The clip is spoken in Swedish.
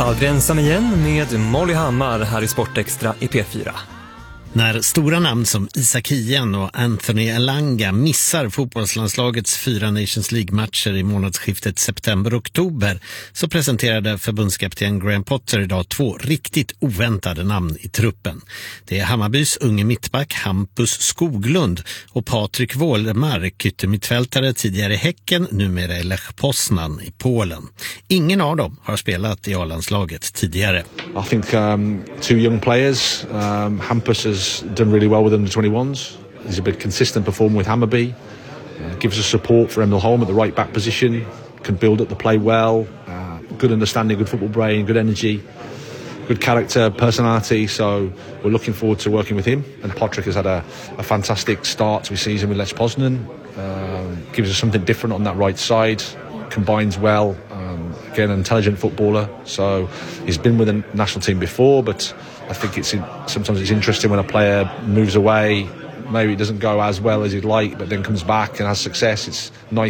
Aldrig ensam igen med Molly Hammar här i Sportextra i P4. När stora namn som Isak Hien och Anthony Elanga missar fotbollslandslagets 4 Nations League-matcher i månadsskiftet september-oktober så presenterade förbundskapten Graham Potter idag 2 riktigt oväntade namn i truppen. Det är Hammarbys unge mittback Hampus Skoglund och Patrik Wålemark, yttermittfältare tidigare i Häcken, numera i Lech Poznan i Polen. Ingen av dem har spelat i A-landslaget tidigare. I think 2 young players. Hampus has done really well with under 21s. He's a bit consistent performer with Hammarby. Gives us support for Emil Holm at the right back position. Can build up the play well. Good understanding, good football brain, good energy, good character, personality. So we're looking forward to working with him. And Patrick has had a fantastic start to his season with Lech Poznan. Gives us something different on that right side. Combines well. Again, an intelligent footballer. So he's been with the national team before, but I think sometimes it's interesting when a player moves away. Maybe it doesn't go as well as you'd like, but then comes back and has success. It's nice